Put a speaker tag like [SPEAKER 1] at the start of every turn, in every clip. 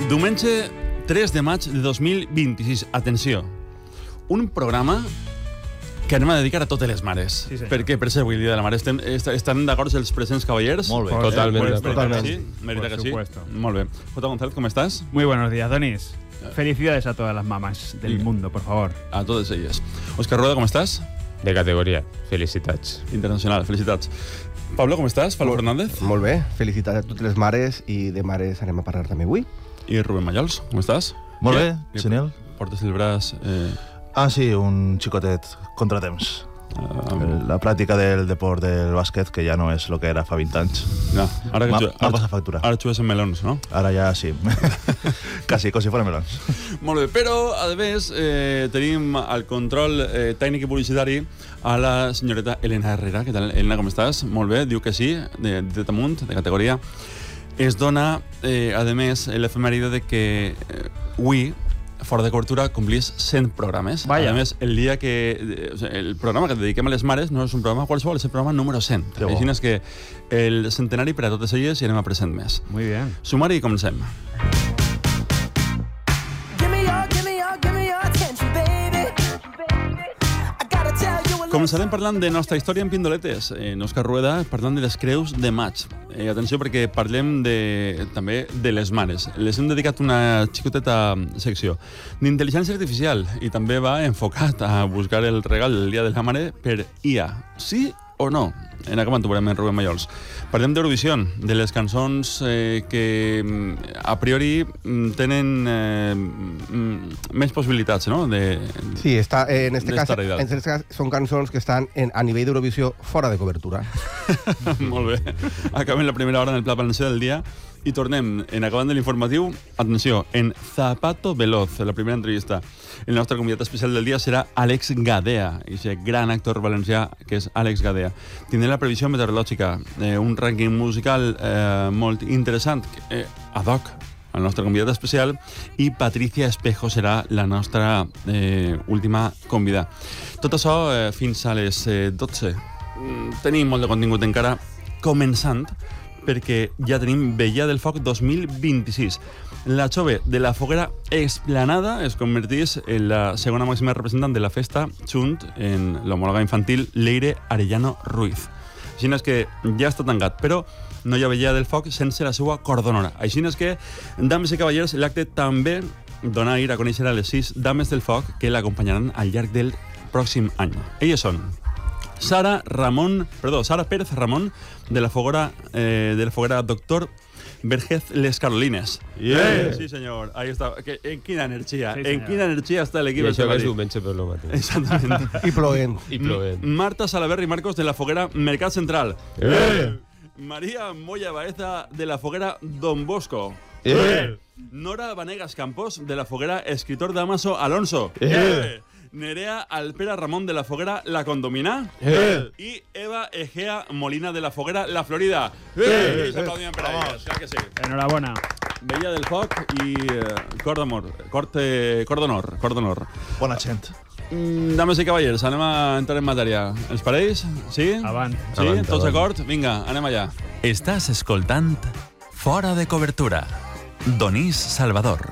[SPEAKER 1] Diumenge 3 de maig de 2026. Atenció, un programa que anem a dedicar a totes les mares.
[SPEAKER 2] Sí,
[SPEAKER 1] perquè per ser avui el dia de la mare estan d'acord els presents cavallers?
[SPEAKER 3] Molt bé.
[SPEAKER 2] Totalmente.
[SPEAKER 1] Sí, merita que sí.
[SPEAKER 2] supuesto.
[SPEAKER 1] Molt bé. Jota González, ¿cómo estás?
[SPEAKER 2] Muy buenos días, Donis. Felicidades a todas las mamás del mundo, por favor.
[SPEAKER 1] A totes elles. Òscar Rueda, ¿cómo estás?
[SPEAKER 3] De categoria. Felicitats.
[SPEAKER 1] Internacional, felicitats. Pablo, ¿cómo estás? Pablo Fernández.
[SPEAKER 4] Molt bé, felicitats a totes les mares i de mares anem a parlar també avui.
[SPEAKER 1] I Rubén Mallols, ¿cómo estás?
[SPEAKER 5] Molt bé, genial.
[SPEAKER 1] Portes el braç...
[SPEAKER 5] Ah, sí, un xicotet contratemps. La pràctica del deport del bàsquet, que ja no és el que era fa 20 anys.
[SPEAKER 1] No, ara
[SPEAKER 5] M'ha passat factura.
[SPEAKER 1] Ara jugues en melons, no?
[SPEAKER 5] Ara ja sí. Quasi, com si foren melons.
[SPEAKER 1] Molt bé, però, a més, tenim al control tècnic i publicitari a la senyoreta Elena Herrera. Què tal, Elena, com estàs? Molt bé, diu que sí, de damunt, de categoria. Es dona, a més, l'efemèride de que avui, Fora de Cobertura, complís 100 programes.
[SPEAKER 2] Vaya.
[SPEAKER 1] A més, el dia que... el programa que dediquem a les mares no és un programa qualsevol, és el programa número 100.
[SPEAKER 5] Que bo.
[SPEAKER 1] Així és que el centenari per a totes elles i anem a present més.
[SPEAKER 2] Muy bien.
[SPEAKER 1] Sumari i comencem. Començarem parlant de nostra història en pindoletes. Òscar Rueda parlant de les creus de maig. Atenció, perquè parlem també de les mares. Les hem dedicat una xicoteta secció d'intel·ligència artificial i també va enfocat a buscar el regal del dia de la mare per IA. Sí o no? En acabant ho veurem en Rubén Mallols. Parlem d'Eurovisió, de les cançons que a priori tenen més possibilitats, no?
[SPEAKER 4] Sí, en este cas són cançons que estan a nivell d'Eurovisió fora de cobertura.
[SPEAKER 1] Molt bé. Acabem la primera hora en el Pla Valencià del dia i tornem, en acabant de l'informatiu, atenció, en Zapato Veloz, la primera entrevista. El nostre convidat especial del dia serà Àlex Gadea, aquest gran actor valencià que és Àlex Gadea. Tindrem la previsió meteorològica, un rànquing musical molt interessant, ad hoc al nostre convidat especial, i Patricia Espejo serà la nostra última convidada. Tot això fins a les 12. Tenim molt de contingut encara, començant perquè ja tenim Vella del Foc 2026. La jove de la Foguera Esplanada es converteix en la segona màxima representant de la festa junt en l'homòloga infantil Leire Arellano Ruiz. Així és que ja està tancat, però no hi ha Vella del Foc sense la seva cordonora. Així és que, dames i cavallers, l'acte també dona a ir a conèixer a les 6 dames del foc que l'acompanyaran al llarg del pròxim any. Elles són Sara Pérez Ramón, de la Foguera Doctor Vergez Les Carolines.
[SPEAKER 5] Yeah.
[SPEAKER 1] Sí, senyor. Ahí está. En quina energia.
[SPEAKER 2] Sí,
[SPEAKER 1] en quina energia està l'equip.
[SPEAKER 3] I això que és diumenge per lo matí.
[SPEAKER 1] Exactament.
[SPEAKER 4] I ploent.
[SPEAKER 3] I plovent.
[SPEAKER 1] Marta Salaverri Marcos, de la Foguera Mercat Central. María Moya Baeza, de la Foguera Don Bosco. Nora Vanegas Campos, de la Foguera Escritor Damaso Alonso. Nerea Alpera Ramón, de la Foguera La Condomina. Y Eva Egea Molina, de la Foguera La Florida. I s'aplaudien per a elles, clar que sí.
[SPEAKER 2] Enhorabuena.
[SPEAKER 1] Vella del Foc i Cordonor.
[SPEAKER 5] Bona gent.
[SPEAKER 1] Dames i cavallers, anem a entrar en matèria. Els pareix? Sí?
[SPEAKER 2] Avant.
[SPEAKER 1] Sí?
[SPEAKER 3] Avant,
[SPEAKER 1] Tots
[SPEAKER 3] avant.
[SPEAKER 1] d'acord? Vinga, anem allà.
[SPEAKER 6] Estàs escoltant Fora de Cobertura. Donís Salvador.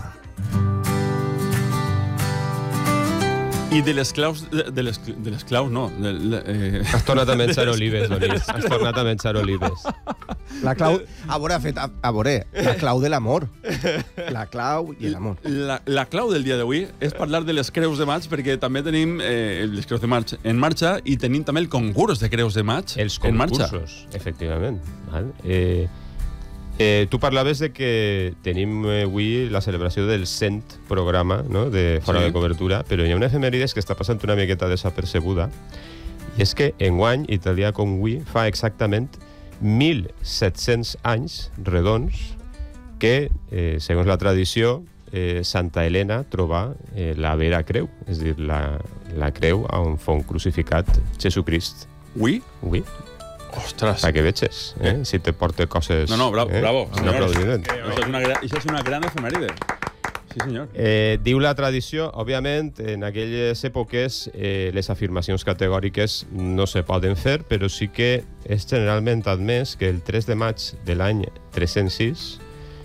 [SPEAKER 1] I de les claus... De les claus, no.
[SPEAKER 3] Has tornat a menjar olives, Donís. Has tornat a menjar olives.
[SPEAKER 4] La clau... A veure, la clau de l'amor. La clau i l'amor.
[SPEAKER 1] La clau del dia d'avui és parlar de les creus de maig, perquè també tenim les creus de maig en marxa i tenim també el concurs de creus de maig
[SPEAKER 3] Els
[SPEAKER 1] en marxa.
[SPEAKER 3] concursos, efectivament. Val? Tu parlaves de que tenim avui la celebració del 100 programa, no?, de Fora de Cobertura, però hi ha una efemèrides que està passant una miqueta desapercebuda, i és que enguany, italià com avui, fa exactament 1.700 anys redons que, segons la tradició, Santa Helena troba la vera creu, és a dir, la creu on fou crucificat Jesucrist.
[SPEAKER 1] Ui?
[SPEAKER 3] Avui.
[SPEAKER 1] Ostres.
[SPEAKER 3] Para que veches, si te porte coses...
[SPEAKER 1] No, bravo.
[SPEAKER 3] Un aplaudiment.
[SPEAKER 1] Això és una gran efemèride. Sí, senyor.
[SPEAKER 3] Diu la tradició, òbviament, en aquelles èpoques les afirmacions categòriques no se poden fer, però sí que és generalment admès que el 3 de maig de l'any 306